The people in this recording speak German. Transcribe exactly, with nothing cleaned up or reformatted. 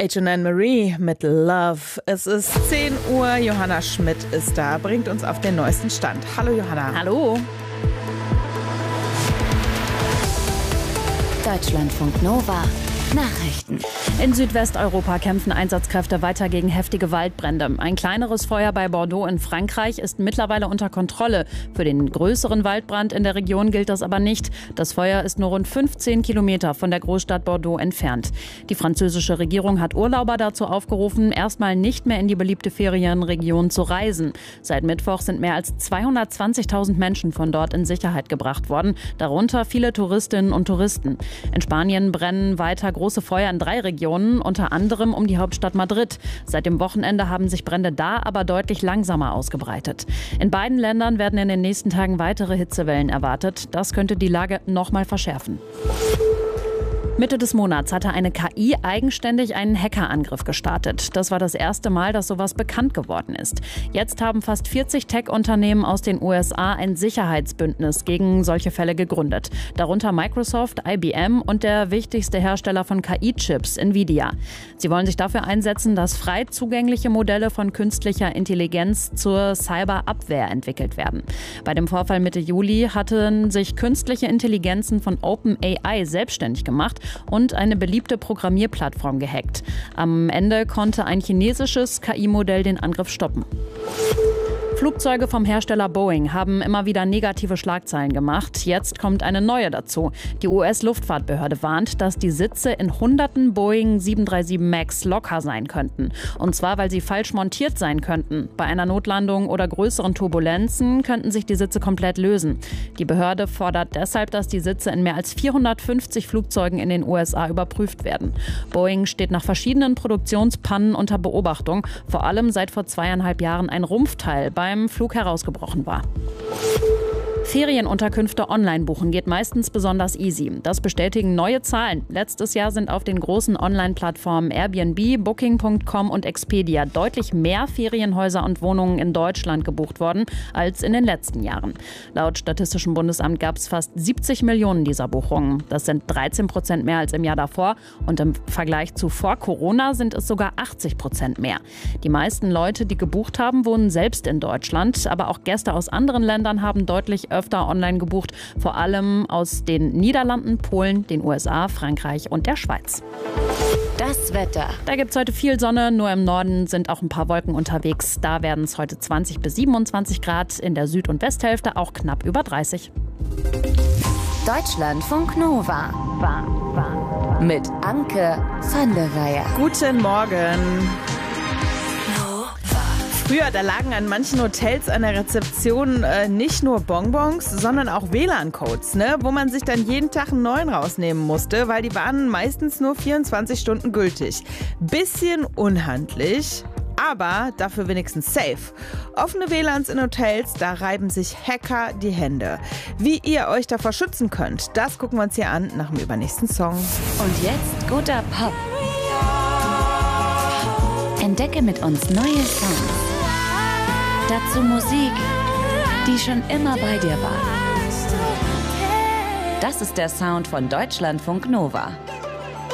H and N Marie mit Love. Es ist zehn Uhr, Johanna Schmidt ist da, bringt uns auf den neuesten Stand. Hallo Johanna. Hallo. Deutschlandfunk Nova. Nachrichten. In Südwesteuropa kämpfen Einsatzkräfte weiter gegen heftige Waldbrände. Ein kleineres Feuer bei Bordeaux in Frankreich ist mittlerweile unter Kontrolle. Für den größeren Waldbrand in der Region gilt das aber nicht. Das Feuer ist nur rund fünfzehn Kilometer von der Großstadt Bordeaux entfernt. Die französische Regierung hat Urlauber dazu aufgerufen, erstmal nicht mehr in die beliebte Ferienregion zu reisen. Seit Mittwoch sind mehr als zweihundertzwanzigtausend Menschen von dort in Sicherheit gebracht worden, darunter viele Touristinnen und Touristen. In Spanien brennen weiter große Feuer in drei Regionen, unter anderem um die Hauptstadt Madrid. Seit dem Wochenende haben sich Brände da aber deutlich langsamer ausgebreitet. In beiden Ländern werden in den nächsten Tagen weitere Hitzewellen erwartet. Das könnte die Lage noch mal verschärfen. Mitte des Monats hatte eine K I eigenständig einen Hackerangriff gestartet. Das war das erste Mal, dass sowas bekannt geworden ist. Jetzt haben fast vierzig Tech-Unternehmen aus den U S A ein Sicherheitsbündnis gegen solche Fälle gegründet. Darunter Microsoft, I B M und der wichtigste Hersteller von K I-Chips, Nvidia. Sie wollen sich dafür einsetzen, dass frei zugängliche Modelle von künstlicher Intelligenz zur Cyberabwehr entwickelt werden. Bei dem Vorfall Mitte Juli hatten sich künstliche Intelligenzen von OpenAI selbstständig gemacht und eine beliebte Programmierplattform gehackt. Am Ende konnte ein chinesisches K I-Modell den Angriff stoppen. Flugzeuge vom Hersteller Boeing haben immer wieder negative Schlagzeilen gemacht. Jetzt kommt eine neue dazu. Die U S-Luftfahrtbehörde warnt, dass die Sitze in hunderten Boeing sieben drei sieben Max locker sein könnten. Und zwar, weil sie falsch montiert sein könnten. Bei einer Notlandung oder größeren Turbulenzen könnten sich die Sitze komplett lösen. Die Behörde fordert deshalb, dass die Sitze in mehr als vierhundertfünfzig Flugzeugen in den U S A überprüft werden. Boeing steht nach verschiedenen Produktionspannen unter Beobachtung, vor allem seit vor zweieinhalb Jahren ein Rumpfteil beim Flug herausgebrochen war. Ferienunterkünfte online buchen geht meistens besonders easy. Das bestätigen neue Zahlen. Letztes Jahr sind auf den großen Online-Plattformen Airbnb, Booking Punkt com und Expedia deutlich mehr Ferienhäuser und Wohnungen in Deutschland gebucht worden als in den letzten Jahren. Laut Statistischem Bundesamt gab es fast siebzig Millionen dieser Buchungen. Das sind dreizehn Prozent mehr als im Jahr davor und im Vergleich zu vor Corona sind es sogar achtzig Prozent mehr. Die meisten Leute, die gebucht haben, wohnen selbst in Deutschland, aber auch Gäste aus anderen Ländern haben deutlich öfter online gebucht, vor allem aus den Niederlanden, Polen, den U S A, Frankreich und der Schweiz. Das Wetter. Da gibt es heute viel Sonne, nur im Norden sind auch ein paar Wolken unterwegs. Da werden es heute zwanzig bis siebenundzwanzig Grad, in der Süd- und Westhälfte auch knapp über dreißig. Deutschlandfunk Nova. War, war, war. Mit Anke van der Weyer. Guten Morgen. Früher, da lagen an manchen Hotels an der Rezeption äh, nicht nur Bonbons, sondern auch W L A N-Codes, ne? Wo man sich dann jeden Tag einen neuen rausnehmen musste, weil die waren meistens nur vierundzwanzig Stunden gültig. Bisschen unhandlich, aber dafür wenigstens safe. Offene W L A Ns in Hotels, da reiben sich Hacker die Hände. Wie ihr euch davor schützen könnt, das gucken wir uns hier an nach dem übernächsten Song. Und jetzt guter Pop. Entdecke mit uns neue Songs. Dazu Musik, die schon immer bei dir war. Das ist der Sound von Deutschlandfunk Nova.